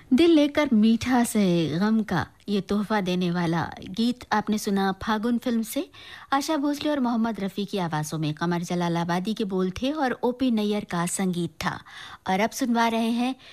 दिल लेकर मीठा से गम का ये तोहफा देने वाला गीत आपने सुना फागुन फिल्म से। आशा भोसले और मोहम्मद रफ़ी की आवाज़ों में कमर जलालाबादी के बोल थे और ओपी नैयर का संगीत था। और अब सुनवा रहे हैं